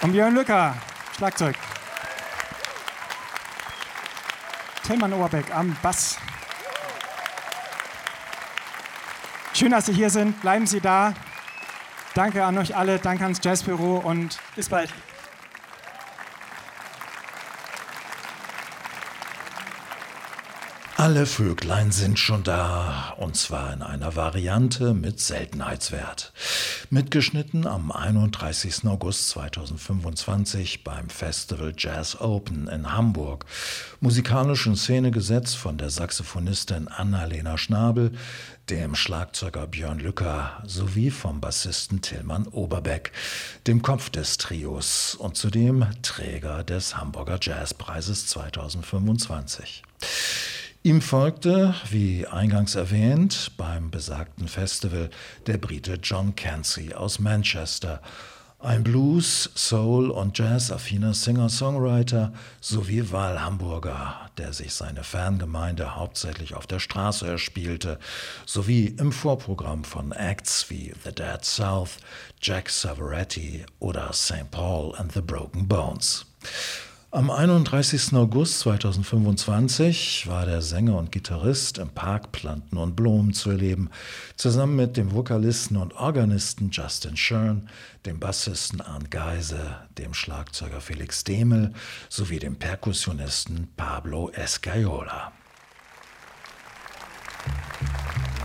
Und Björn Lücker, Schlagzeug. Tillmann Oberbeck am Bass. Schön, dass Sie hier sind. Bleiben Sie da. Danke an euch alle, danke ans Jazzbüro und bis bald. Alle Vöglein sind schon da, und zwar in einer Variante mit Seltenheitswert. Mitgeschnitten am 31. August 2025 beim Festival Jazz Open in Hamburg. Musikalisch in Szene gesetzt von der Saxophonistin Anna-Lena Schnabel, dem Schlagzeuger Björn Lücker sowie vom Bassisten Tillmann Oberbeck, dem Kopf des Trios und zudem Träger des Hamburger Jazzpreises 2025. Ihm folgte, wie eingangs erwähnt, beim besagten Festival der Brite John Cansey aus Manchester, ein Blues-, Soul- und Jazz-affiner Singer-Songwriter sowie Wahlhamburger, der sich seine Fangemeinde hauptsächlich auf der Straße erspielte, sowie im Vorprogramm von Acts wie The Dead South, Jack Savoretti oder St. Paul and the Broken Bones. Am 31. August 2025 war der Sänger und Gitarrist im Park Planten und Blumen zu erleben, zusammen mit dem Vokalisten und Organisten Justin Shern, dem Bassisten Arndt Geise, dem Schlagzeuger Felix Demel sowie dem Perkussionisten Pablo Escaiola.